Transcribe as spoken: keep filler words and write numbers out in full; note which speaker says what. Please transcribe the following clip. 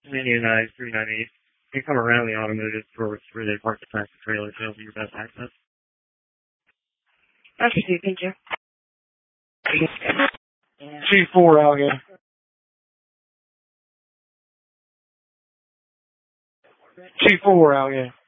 Speaker 1: Indian nine three nine eight. You can come around the automotive store where they park the tractor trailer to your best access.
Speaker 2: Roger, Steve. Thank you.
Speaker 1: two four out here. two four out here.